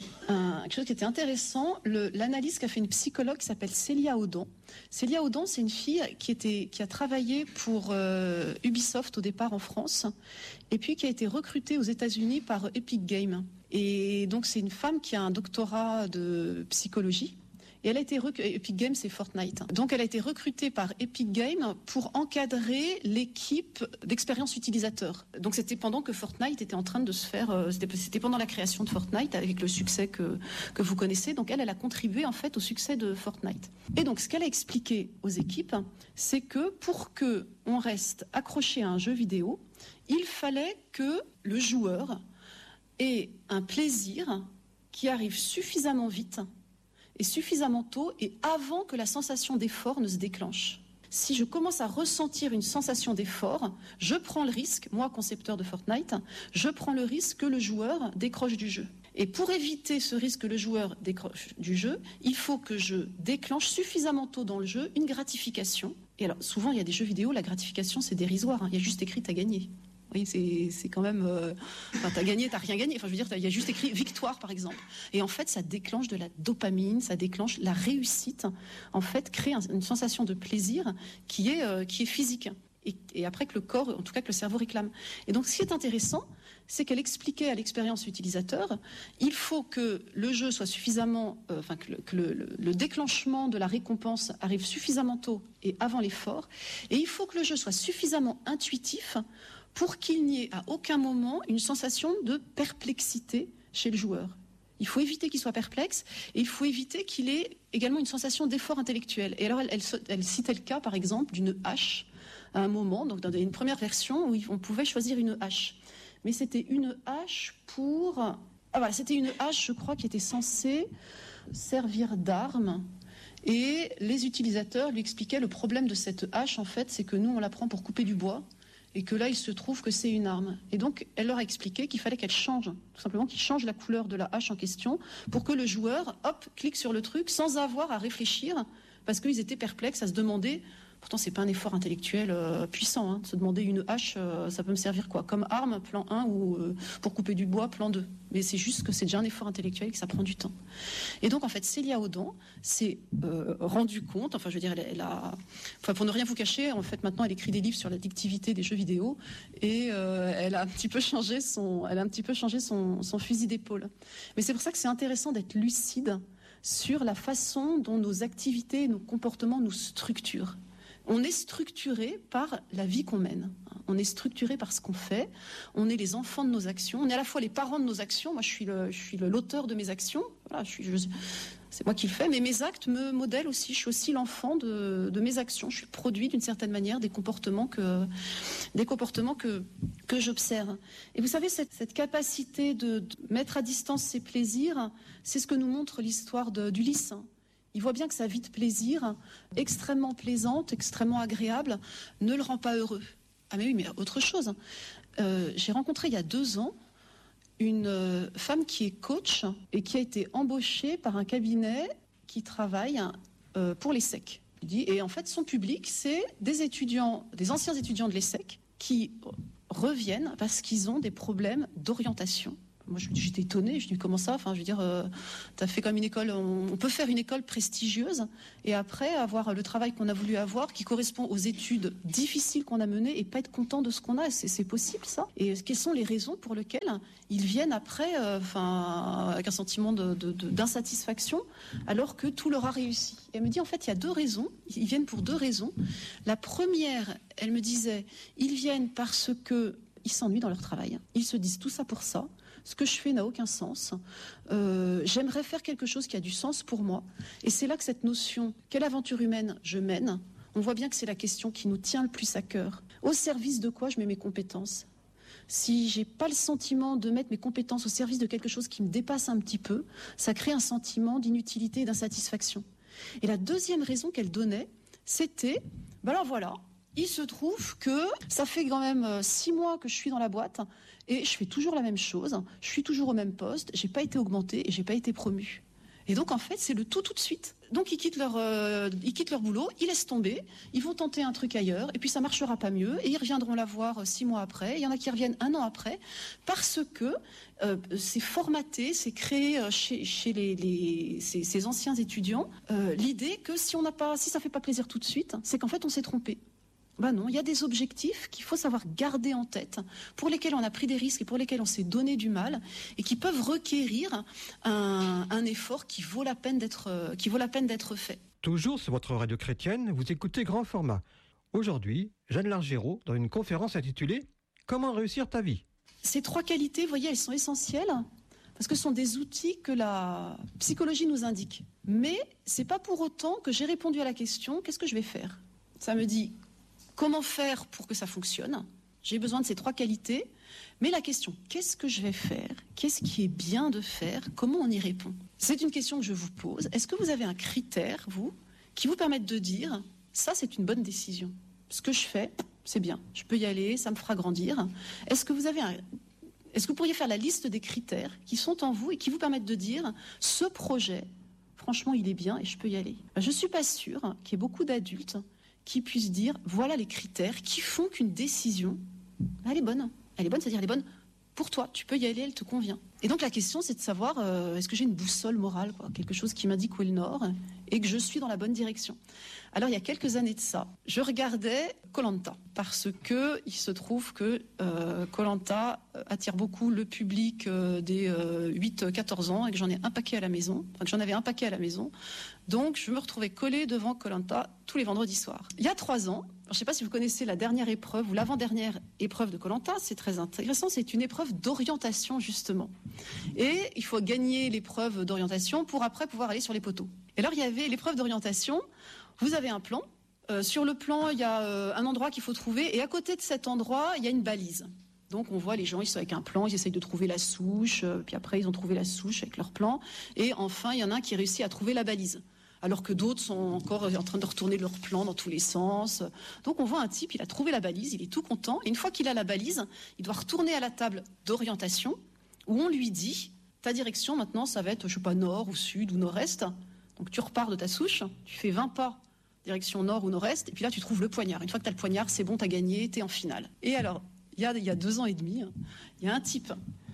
un, quelque chose qui était intéressant, le, l'analyse qu'a fait une psychologue qui s'appelle Célia Audon. Célia Audon, c'est une fille qui, était, qui a travaillé pour euh, Ubisoft au départ en France, et puis qui a été recrutée aux États-Unis par Epic Games. Et donc, c'est une femme qui a un doctorat de psychologie. Et elle a été rec... Epic Games, c'est Fortnite. Donc, elle a été recrutée par Epic Games pour encadrer l'équipe d'expérience utilisateur. Donc, c'était pendant que Fortnite était en train de se faire. C'était, c'était pendant la création de Fortnite, avec le succès que, que vous connaissez. Donc, elle, elle a contribué en fait au succès de Fortnite. Et donc, ce qu'elle a expliqué aux équipes, c'est que pour que on reste accroché à un jeu vidéo, il fallait que le joueur ait un plaisir qui arrive suffisamment vite et suffisamment tôt et avant que la sensation d'effort ne se déclenche. Si je commence à ressentir une sensation d'effort, je prends le risque, moi concepteur de Fortnite, je prends le risque que le joueur décroche du jeu. Et pour éviter ce risque que le joueur décroche du jeu, il faut que je déclenche suffisamment tôt dans le jeu une gratification. Et alors souvent il y a des jeux vidéo, la gratification c'est dérisoire, hein. Il y a juste écrit t'as gagné. Oui, c'est, c'est quand même... Euh, enfin, t'as gagné, t'as rien gagné. Enfin, je veux dire, il y a juste écrit victoire, par exemple. Et en fait, ça déclenche de la dopamine, ça déclenche la réussite. En fait, crée un, une sensation de plaisir qui est, euh, qui est physique. Et, et après que le corps, en tout cas que le cerveau réclame. Et donc, ce qui est intéressant, c'est qu'elle expliquait à l'expérience utilisateur, il faut que le jeu soit suffisamment... Euh, enfin, que, le, que le, le, le déclenchement de la récompense arrive suffisamment tôt et avant l'effort. Et il faut que le jeu soit suffisamment intuitif pour qu'il n'y ait à aucun moment une sensation de perplexité chez le joueur. Il faut éviter qu'il soit perplexe et il faut éviter qu'il ait également une sensation d'effort intellectuel. Et alors, elle, elle, elle citait le cas, par exemple, d'une hache à un moment, donc dans une première version où on pouvait choisir une hache. Mais c'était une hache pour... Ah voilà, c'était une hache, je crois, qui était censée servir d'arme. Et les utilisateurs lui expliquaient le problème de cette hache, en fait, c'est que nous, on la prend pour couper du bois. Et que là, il se trouve que c'est une arme. Et donc, elle leur a expliqué qu'il fallait qu'elle change, tout simplement, qu'il change la couleur de la hache en question pour que le joueur, hop, clique sur le truc sans avoir à réfléchir, parce qu'ils étaient perplexes à se demander... Pourtant, c'est pas un effort intellectuel euh, puissant, hein, de se demander une hache, euh, ça peut me servir quoi? Comme arme, plan un, ou euh, pour couper du bois, plan deux. Mais c'est juste que c'est déjà un effort intellectuel et que ça prend du temps. Et donc, en fait, Célia Audon s'est euh, rendue compte, enfin, je veux dire, elle, elle a... Enfin, pour ne rien vous cacher, en fait, maintenant, elle écrit des livres sur l'addictivité des jeux vidéo et euh, elle a un petit peu changé son, elle a un petit peu changé son, son fusil d'épaule. Mais c'est pour ça que c'est intéressant d'être lucide sur la façon dont nos activités et nos comportements nous structurent. On est structuré par la vie qu'on mène. On est structuré par ce qu'on fait. On est les enfants de nos actions. On est à la fois les parents de nos actions. Moi, je suis, le, je suis le, l'auteur de mes actions. Voilà, je suis, je, c'est moi qui le fais, mais mes actes me modèlent aussi. Je suis aussi l'enfant de, de mes actions. Je suis le produit d'une certaine manière des comportements que, des comportements que, que j'observe. Et vous savez, cette, cette capacité de, de mettre à distance ses plaisirs, c'est ce que nous montre l'histoire de, d'Ulysse. Il voit bien que sa vie de plaisir, extrêmement plaisante, extrêmement agréable, ne le rend pas heureux. Ah mais oui, mais autre chose. Euh, j'ai rencontré il y a deux ans une euh, femme qui est coach et qui a été embauchée par un cabinet qui travaille euh, pour l'ESSEC. Et en fait, son public, c'est des étudiants, des anciens étudiants de l'ESSEC qui reviennent parce qu'ils ont des problèmes d'orientation. Moi, j'étais étonnée. Je dis comment ça ? Enfin, je veux dire, euh, tu as fait comme une école. On, on peut faire une école prestigieuse et après avoir le travail qu'on a voulu avoir, qui correspond aux études difficiles qu'on a menées et pas être content de ce qu'on a. C'est, c'est possible, ça ? Et quelles sont les raisons pour lesquelles ils viennent après, euh, enfin, avec un sentiment de, de, de, d'insatisfaction, alors que tout leur a réussi ? Et elle me dit, en fait, il y a deux raisons. Ils viennent pour deux raisons. La première, elle me disait, ils viennent parce que ils s'ennuient dans leur travail. Ils se disent tout ça pour ça. Ce que je fais n'a aucun sens. Euh, j'aimerais faire quelque chose qui a du sens pour moi. Et c'est là que cette notion, quelle aventure humaine je mène, on voit bien que c'est la question qui nous tient le plus à cœur. Au service de quoi je mets mes compétences ? Si j'ai pas le sentiment de mettre mes compétences au service de quelque chose qui me dépasse un petit peu, ça crée un sentiment d'inutilité et d'insatisfaction. Et la deuxième raison qu'elle donnait, c'était, ben alors voilà, il se trouve que ça fait quand même six mois que je suis dans la boîte et je fais toujours la même chose, je suis toujours au même poste, j'ai pas été augmentée et j'ai pas été promue. Et donc en fait, c'est le tout tout de suite. Donc ils quittent leur, euh, ils quittent leur boulot, ils laissent tomber, ils vont tenter un truc ailleurs et puis ça marchera pas mieux et ils reviendront la voir six mois après. Il y en a qui reviennent un an après parce que euh, c'est formaté, c'est créé chez, chez les, les, ces, ces anciens étudiants euh, l'idée que si on n'a pas, si ça fait pas plaisir tout de suite, c'est qu'en fait on s'est trompé. Ben non, il y a des objectifs qu'il faut savoir garder en tête, pour lesquels on a pris des risques et pour lesquels on s'est donné du mal, et qui peuvent requérir un, un effort qui vaut la peine d'être, qui vaut la peine d'être fait. Toujours sur votre radio chrétienne, vous écoutez Grand Format. Aujourd'hui, Jeanne Largérault, dans une conférence intitulée « Comment réussir ta vie ?» Ces trois qualités, vous voyez, elles sont essentielles, parce que ce sont des outils que la psychologie nous indique. Mais c'est pas pour autant que j'ai répondu à la question « Qu'est-ce que je vais faire ?» Ça me dit comment faire pour que ça fonctionne ? J'ai besoin de ces trois qualités. Mais la question, qu'est-ce que je vais faire ? Qu'est-ce qui est bien de faire ? Comment on y répond ? C'est une question que je vous pose. Est-ce que vous avez un critère, vous, qui vous permette de dire, ça c'est une bonne décision. Ce que je fais, c'est bien. Je peux y aller, ça me fera grandir. Est-ce que vous avez un... Est-ce que vous pourriez faire la liste des critères qui sont en vous et qui vous permettent de dire, ce projet, franchement, il est bien et je peux y aller ? Je ne suis pas sûre qu'il y ait beaucoup d'adultes qui puissent dire, voilà les critères qui font qu'une décision, elle est bonne. Elle est bonne, c'est-à-dire elle est bonne pour toi. Tu peux y aller, elle te convient. Et donc la question, c'est de savoir, euh, est-ce que j'ai une boussole morale, quoi, quelque chose qui m'indique où est le nord et que je suis dans la bonne direction. Alors il y a quelques années de ça, je regardais Koh-Lanta parce que il se trouve que euh, Koh-Lanta attire beaucoup le public euh, des euh, huit à quatorze ans et que j'en ai un paquet à la maison, enfin que j'en avais un paquet à la maison. Donc je me retrouvais collée devant Koh-Lanta tous les vendredis soirs. Il y a trois ans, je ne sais pas si vous connaissez la dernière épreuve ou l'avant-dernière épreuve de Koh-Lanta, c'est très intéressant, c'est une épreuve d'orientation justement. Et il faut gagner l'épreuve d'orientation pour après pouvoir aller sur les poteaux. Et alors il y avait l'épreuve d'orientation. Vous avez un plan. Euh, sur le plan, il y a euh, un endroit qu'il faut trouver. Et à côté de cet endroit, il y a une balise. Donc on voit les gens, ils sont avec un plan, ils essayent de trouver la souche. Euh, puis après, ils ont trouvé la souche avec leur plan. Et enfin, il y en a un qui réussit à trouver la balise. Alors que d'autres sont encore en train de retourner leur plan dans tous les sens. Donc on voit un type, il a trouvé la balise, il est tout content. Et une fois qu'il a la balise, il doit retourner à la table d'orientation où on lui dit, ta direction maintenant, ça va être, je sais pas, nord ou sud ou nord-est. Donc tu repars de ta souche, tu fais vingt pas direction nord ou nord-est, et puis là tu trouves le poignard. Une fois que tu as le poignard, c'est bon, tu as gagné, tu es en finale. Et alors, il y a, il y a deux ans et demi, il y a un type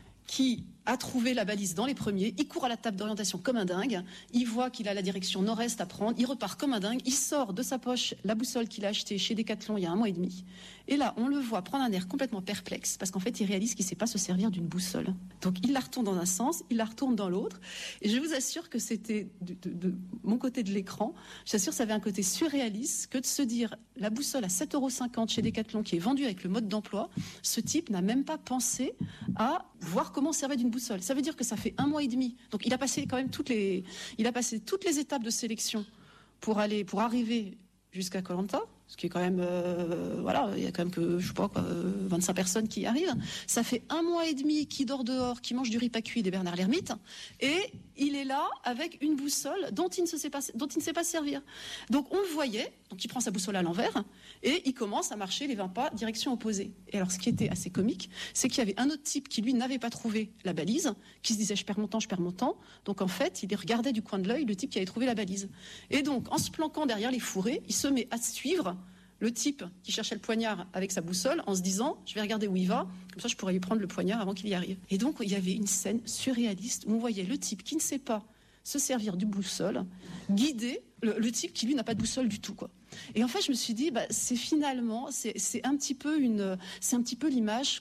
qui a trouvé la balise dans les premiers, il court à la table d'orientation comme un dingue, il voit qu'il a la direction nord-est à prendre, il repart comme un dingue, il sort de sa poche la boussole qu'il a achetée chez Decathlon il y a un mois et demi, et là on le voit prendre un air complètement perplexe, parce qu'en fait il réalise qu'il ne sait pas se servir d'une boussole. Donc il la retourne dans un sens, il la retourne dans l'autre, et je vous assure que c'était de, de, de mon côté de l'écran, j'assure que ça avait un côté surréaliste que de se dire, la boussole à sept euros cinquante chez Decathlon qui est vendue avec le mode d'emploi, ce type n'a même pas pensé à voir comment on servait d'une boussole. Ça veut dire que ça fait un mois et demi. Donc il a passé quand même toutes les, il a passé toutes les étapes de sélection pour aller, pour arriver jusqu'à Koh Lanta. Ce qui est quand même, euh, voilà, il y a quand même que, je sais pas, quoi, vingt-cinq personnes qui y arrivent. Ça fait un mois et demi qu'il dort dehors, qu'il mange du riz pas cuit des Bernard l'Ermite, et il est là avec une boussole dont il ne sait pas, dont il ne sait pas servir. Donc on le voyait, donc il prend sa boussole à l'envers, et il commence à marcher les vingt pas, direction opposée. Et alors ce qui était assez comique, c'est qu'il y avait un autre type qui lui n'avait pas trouvé la balise, qui se disait je perds mon temps, je perds mon temps. Donc en fait, il regardait du coin de l'œil le type qui avait trouvé la balise. Et donc en se planquant derrière les fourrés, il se met à suivre le type qui cherchait le poignard avec sa boussole en se disant je vais regarder où il va, comme ça je pourrais lui prendre le poignard avant qu'il y arrive. Et donc il y avait une scène surréaliste où on voyait le type qui ne sait pas se servir du boussole guider le, le type qui lui n'a pas de boussole du tout, quoi. Et en fait je me suis dit bah, c'est finalement c'est, c'est un petit peu une c'est un petit peu l'image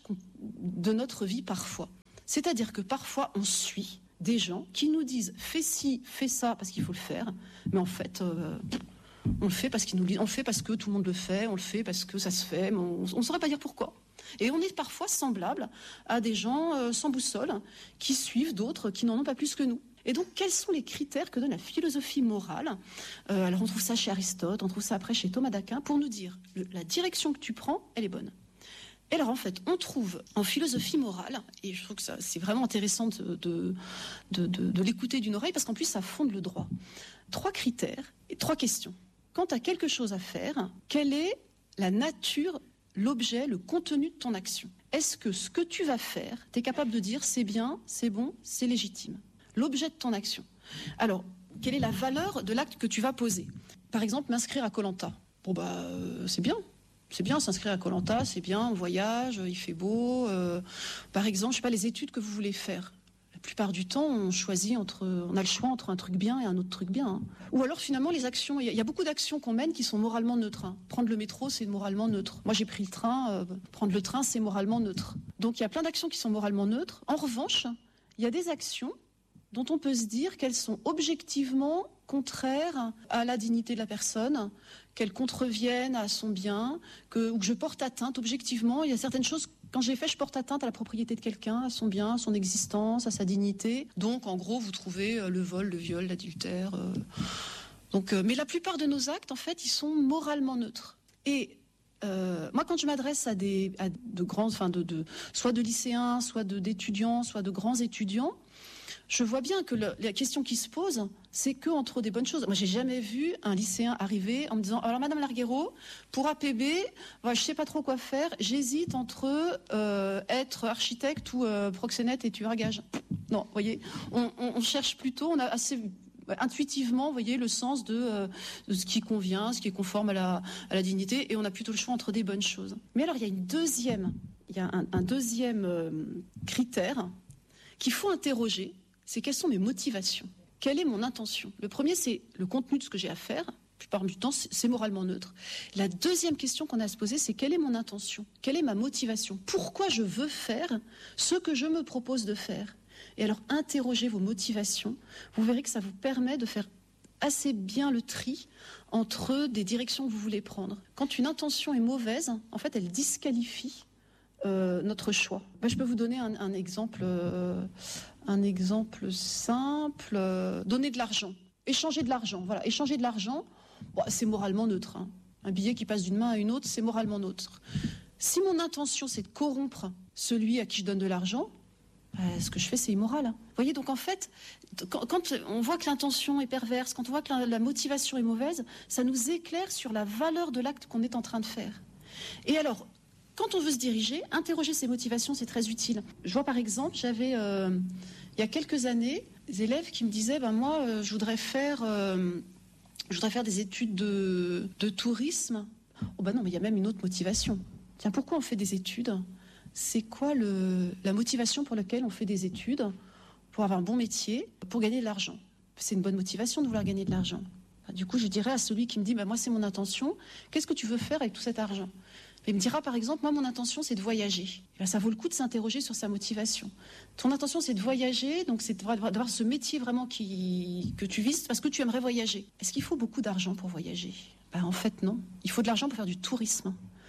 de notre vie parfois. C'est-à-dire que parfois on suit des gens qui nous disent fais ci, fais ça parce qu'il faut le faire, mais en fait euh, on le fait parce qu'ils nous disent, on le fait parce que tout le monde le fait, on le fait parce que ça se fait, mais on ne saurait pas dire pourquoi. Et on est parfois semblable à des gens euh, sans boussole qui suivent d'autres qui n'en ont pas plus que nous. Et donc, quels sont les critères que donne la philosophie morale ? euh, Alors, on trouve ça chez Aristote, on trouve ça après chez Thomas d'Aquin, pour nous dire le, la direction que tu prends, elle est bonne. Et alors, en fait, on trouve en philosophie morale, et je trouve que ça, c'est vraiment intéressant de, de, de, de, de l'écouter d'une oreille, parce qu'en plus, ça fonde le droit. Trois critères et trois questions. Quand tu as quelque chose à faire, quelle est la nature, l'objet, le contenu de ton action ? Est-ce que ce que tu vas faire, tu es capable de dire c'est bien, c'est bon, c'est légitime ? L'objet de ton action. Alors, quelle est la valeur de l'acte que tu vas poser ? Par exemple, m'inscrire à Koh Lanta. Bon, bah, euh, c'est bien. C'est bien, s'inscrire à Koh Lanta, c'est bien, on voyage, il fait beau. Euh, par exemple, je sais pas, les études que vous voulez faire. La plupart du temps, on choisit entre, on a le choix entre un truc bien et un autre truc bien. Hein. Ou alors, finalement, les actions, il y, y a beaucoup d'actions qu'on mène qui sont moralement neutres. Hein. Prendre le métro, c'est moralement neutre. Moi, j'ai pris le train. Euh, prendre le train, c'est moralement neutre. Donc, il y a plein d'actions qui sont moralement neutres. En revanche, il y a des actions dont on peut se dire qu'elles sont objectivement contraires à la dignité de la personne, qu'elles contreviennent à son bien, que, ou que je porte atteinte objectivement. Il y a certaines choses, quand je les fais, je porte atteinte à la propriété de quelqu'un, à son bien, à son existence, à sa dignité. Donc, en gros, vous trouvez le vol, le viol, l'adultère. Euh... Donc, euh, mais la plupart de nos actes, en fait, ils sont moralement neutres. Et euh, moi, quand je m'adresse à des, à de grands, enfin, de, de, soit de lycéens, soit de, d'étudiants, soit de grands étudiants, je vois bien que le, la question qui se pose, c'est que entre des bonnes choses. Moi, j'ai jamais vu un lycéen arriver en me disant « Alors, Madame Larguero, pour A P B, ouais, je sais pas trop quoi faire. J'hésite entre euh, être architecte ou euh, proxénète et tueur à gages. » Non, vous voyez, on, on, on cherche plutôt, on a assez intuitivement, vous voyez, le sens de, euh, de ce qui convient, ce qui est conforme à la, à la dignité, et on a plutôt le choix entre des bonnes choses. Mais alors, il y a une deuxième, il y a un, un deuxième euh, critère qu'il faut interroger. C'est quelles sont mes motivations ? Quelle est mon intention ? Le premier, c'est le contenu de ce que j'ai à faire. La plupart du temps, c'est moralement neutre. La deuxième question qu'on a à se poser, c'est quelle est mon intention ? Quelle est ma motivation ? Pourquoi je veux faire ce que je me propose de faire ? Et alors, interrogez vos motivations. Vous verrez que ça vous permet de faire assez bien le tri entre des directions que vous voulez prendre. Quand une intention est mauvaise, en fait, elle disqualifie euh, notre choix. Ben, je peux vous donner un, un exemple... Euh, Un exemple simple, euh, donner de l'argent, échanger de l'argent. Voilà, échanger de l'argent, bon, c'est moralement neutre. Hein. Un billet qui passe d'une main à une autre, c'est moralement neutre. Si mon intention, c'est de corrompre celui à qui je donne de l'argent, euh, ce que je fais, c'est immoral. Hein. Vous voyez, donc en fait, quand, quand on voit que l'intention est perverse, quand on voit que la, la motivation est mauvaise, ça nous éclaire sur la valeur de l'acte qu'on est en train de faire. Et alors, quand on veut se diriger, interroger ses motivations, c'est très utile. Je vois par exemple, j'avais, euh, il y a quelques années, des élèves qui me disaient, ben moi, euh, je voudrais faire, euh, je voudrais faire des études de, de tourisme. Oh ben non, mais il y a même une autre motivation. Tiens, pourquoi on fait des études ? C'est quoi le, la motivation pour laquelle on fait des études ? Pour avoir un bon métier, pour gagner de l'argent. C'est une bonne motivation de vouloir gagner de l'argent. Du coup, je dirais à celui qui me dit, ben moi, c'est mon intention, qu'est-ce que tu veux faire avec tout cet argent ? Il me dira, par exemple, moi, mon intention, c'est de voyager. Ben, ça vaut le coup de s'interroger sur sa motivation. Ton intention, c'est de voyager, donc c'est d'avoir ce métier vraiment qui, que tu vises parce que tu aimerais voyager. Est-ce qu'il faut beaucoup d'argent pour voyager ? Ben, en fait, non. Il faut de l'argent pour faire du tourisme.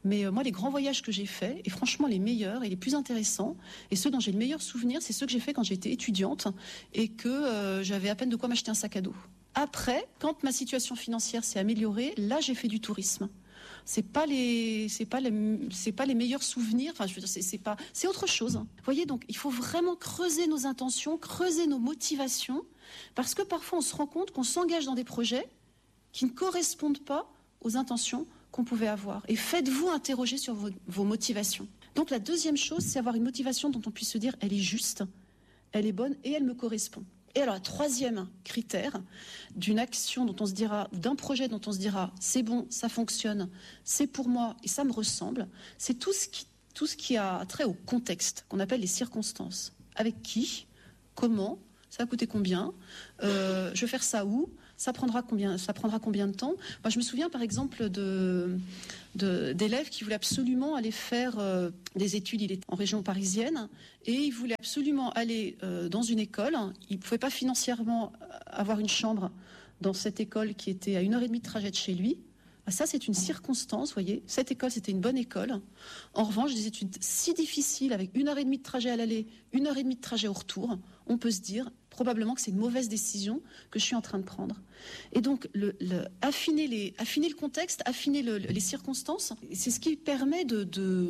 Mais euh, moi, les grands voyages que j'ai faits, et franchement les meilleurs et les plus intéressants, et ceux dont j'ai le meilleur souvenir, c'est ceux que j'ai faits quand j'étais étudiante et que euh, j'avais à peine de quoi m'acheter un sac à dos. Après, quand ma situation financière s'est améliorée, là, j'ai fait du tourisme. C'est pas les, c'est pas les, c'est pas les meilleurs souvenirs. Enfin, je veux dire, c'est, c'est pas, c'est autre chose. Vous voyez, donc, il faut vraiment creuser nos intentions, creuser nos motivations, parce que parfois, on se rend compte qu'on s'engage dans des projets qui ne correspondent pas aux intentions qu'on pouvait avoir. Et faites-vous interroger sur vos, vos motivations. Donc, la deuxième chose, c'est avoir une motivation dont on puisse se dire, elle est juste, elle est bonne et elle me correspond. Et alors, le troisième critère d'une action dont on se dira, ou d'un projet dont on se dira, c'est bon, ça fonctionne, c'est pour moi et ça me ressemble, c'est tout ce qui, tout ce qui a trait au contexte, qu'on appelle les circonstances. Avec qui, comment, ça va coûter combien, euh, je vais faire ça où, ça prendra combien, ça prendra combien de temps. Moi, je me souviens par exemple de, de, d'élèves qui voulaient absolument aller faire euh, des études. Il était en région parisienne et il voulait absolument aller euh, dans une école. Il ne pouvait pas financièrement avoir une chambre dans cette école qui était à une heure et demie de trajet de chez lui. Ça, c'est une circonstance, vous voyez. Cette école, c'était une bonne école. En revanche, des études si difficiles, avec une heure et demie de trajet à l'aller, une heure et demie de trajet au retour, on peut se dire probablement que c'est une mauvaise décision que je suis en train de prendre. Et donc, le, le, affiner, les, affiner le contexte, affiner le, les circonstances, c'est ce qui permet de, de,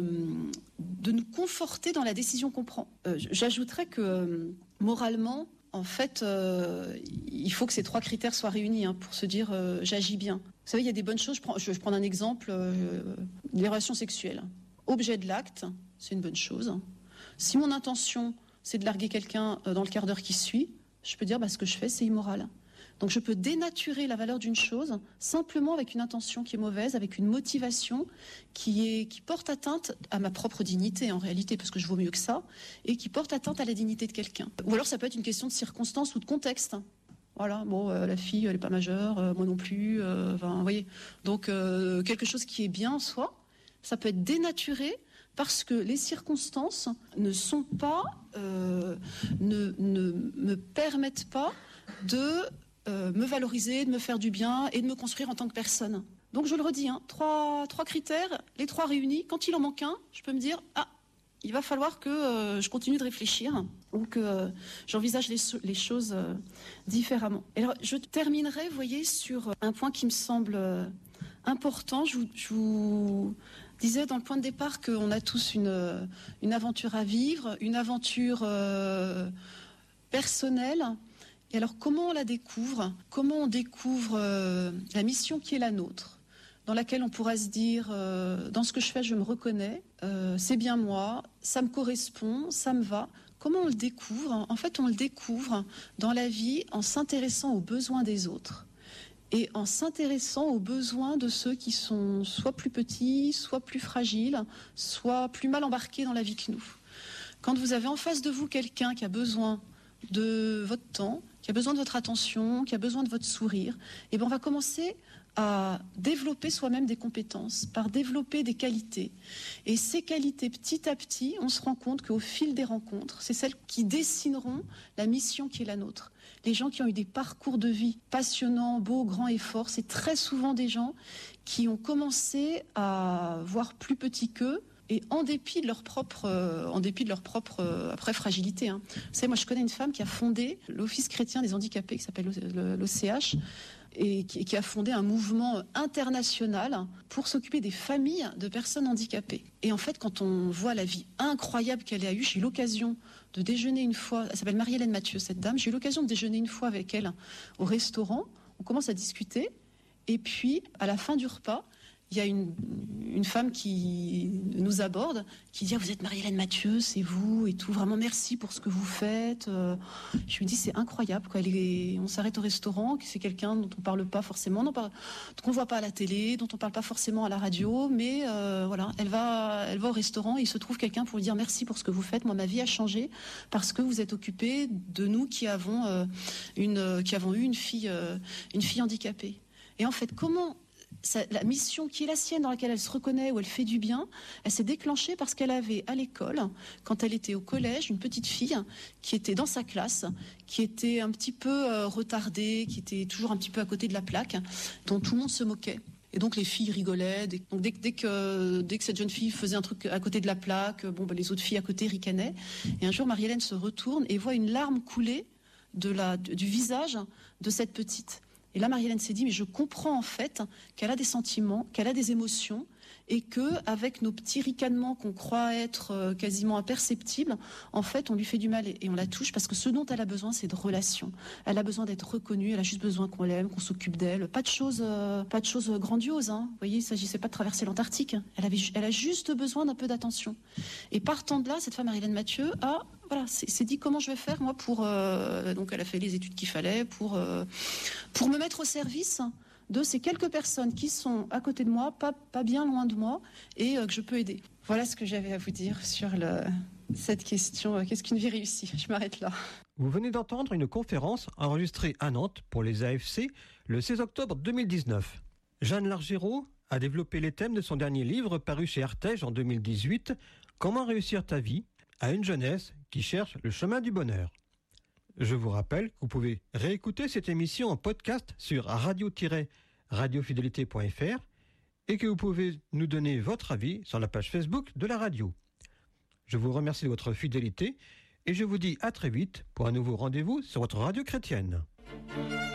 de nous conforter dans la décision qu'on prend. Euh, j'ajouterais que, euh, moralement, en fait, euh, il faut que ces trois critères soient réunis hein, pour se dire euh, j'agis bien. Vous savez, il y a des bonnes choses. Je prends, je, je prends un exemple, euh, les relations sexuelles. Objet de l'acte, c'est une bonne chose. Si mon intention, c'est de larguer quelqu'un dans le quart d'heure qui suit, je peux dire bah, ce que je fais, c'est immoral. Donc je peux dénaturer la valeur d'une chose simplement avec une intention qui est mauvaise, avec une motivation qui, est, qui porte atteinte à ma propre dignité en réalité, parce que je vaux mieux que ça, et qui porte atteinte à la dignité de quelqu'un. Ou alors ça peut être une question de circonstance ou de contexte. Voilà, bon, euh, la fille, elle n'est pas majeure, euh, moi non plus, euh, enfin, vous voyez. Donc euh, quelque chose qui est bien en soi, ça peut être dénaturé parce que les circonstances ne sont pas, euh, ne, ne me permettent pas de euh, me valoriser, de me faire du bien et de me construire en tant que personne. Donc je le redis, hein, trois, trois critères, les trois réunis. Quand il en manque un, je peux me dire ah, il va falloir que euh, je continue de réfléchir ou que euh, j'envisage les, les choses euh, différemment. Et alors je terminerai, vous voyez, sur un point qui me semble euh, important. Je vous, je vous disais dans le point de départ qu'on a tous une, une aventure à vivre, une aventure euh, personnelle. Et alors comment on la découvre ? Comment on découvre euh, la mission qui est la nôtre, dans laquelle on pourra se dire euh, dans ce que je fais je me reconnais, euh, c'est bien moi, ça me correspond, ça me va. Comment on le découvre ? En fait on le découvre dans la vie en s'intéressant aux besoins des autres. Et en s'intéressant aux besoins de ceux qui sont soit plus petits, soit plus fragiles, soit plus mal embarqués dans la vie que nous. Quand vous avez en face de vous quelqu'un qui a besoin de votre temps, qui a besoin de votre attention, qui a besoin de votre sourire, et bien on va commencer à développer soi-même des compétences, par développer des qualités. Et ces qualités, petit à petit, on se rend compte qu'au fil des rencontres, c'est celles qui dessineront la mission qui est la nôtre. Les gens qui ont eu des parcours de vie passionnants, beaux, grands et forts, c'est très souvent des gens qui ont commencé à voir plus petit qu'eux, et en dépit de leur propre, euh, en dépit de leur propre euh, après fragilité. Hein. Vous savez, moi je connais une femme qui a fondé l'Office chrétien des handicapés, qui s'appelle l'O C H, et qui, qui a fondé un mouvement international pour s'occuper des familles de personnes handicapées. Et en fait, quand on voit la vie incroyable qu'elle a eue, j'ai eu l'occasion de déjeuner une fois, elle s'appelle Marie-Hélène Mathieu, cette dame, j'ai eu l'occasion de déjeuner une fois avec elle au restaurant, on commence à discuter, et puis à la fin du repas, il y a une, une femme qui nous aborde, qui dit ah, « Vous êtes Marie-Hélène Mathieu, c'est vous, et tout, vraiment merci pour ce que vous faites. » Je lui dis « C'est incroyable, quoi. Elle est, on s'arrête au restaurant, c'est quelqu'un dont on ne parle pas forcément, non, pas, qu'on ne voit pas à la télé, dont on ne parle pas forcément à la radio, mais euh, voilà, elle va, elle va au restaurant, et il se trouve quelqu'un pour lui dire merci pour ce que vous faites. Moi, ma vie a changé parce que vous êtes occupé de nous qui avons, euh, une, qui avons eu une fille, euh, une fille handicapée. » Et en fait, comment... Ça, la mission qui est la sienne, dans laquelle elle se reconnaît, où elle fait du bien, elle s'est déclenchée parce qu'elle avait à l'école, quand elle était au collège, une petite fille qui était dans sa classe, qui était un petit peu euh, retardée, qui était toujours un petit peu à côté de la plaque, dont tout le monde se moquait. Et donc les filles rigolaient. Dès, donc dès, dès, que, dès que cette jeune fille faisait un truc à côté de la plaque, bon, bah, les autres filles à côté ricanaient. Et un jour, Marie-Hélène se retourne et voit une larme couler de la, du visage de cette petite. Et là, Marie-Hélène s'est dit, mais je comprends en fait qu'elle a des sentiments, qu'elle a des émotions, et qu'avec nos petits ricanements qu'on croit être quasiment imperceptibles, en fait, on lui fait du mal et on la touche parce que ce dont elle a besoin, c'est de relations. Elle a besoin d'être reconnue, elle a juste besoin qu'on l'aime, qu'on s'occupe d'elle. Pas de choses, euh, pas de choses grandioses. Hein. Vous voyez, il ne s'agissait pas de traverser l'Antarctique. Elle, avait, elle a juste besoin d'un peu d'attention. Et partant de là, cette femme, Marie-Hélène Mathieu, a voilà, s'est dit comment je vais faire, moi, pour... Euh, donc, elle a fait les études qu'il fallait pour, euh, pour me mettre au service de ces quelques personnes qui sont à côté de moi, pas, pas bien loin de moi, et euh, que je peux aider. Voilà ce que j'avais à vous dire sur le, cette question. Qu'est-ce qu'une vie réussie ? Je m'arrête là. Vous venez d'entendre une conférence enregistrée à Nantes pour les A F C le seize octobre deux mille dix-neuf. Jeanne Largero a développé les thèmes de son dernier livre paru chez Artege en deux mille dix-huit, « Comment réussir ta vie ?» à une jeunesse qui cherche le chemin du bonheur. Je vous rappelle que vous pouvez réécouter cette émission en podcast sur radio tiret radiofidélité point f r et que vous pouvez nous donner votre avis sur la page Facebook de la radio. Je vous remercie de votre fidélité et je vous dis à très vite pour un nouveau rendez-vous sur votre radio chrétienne.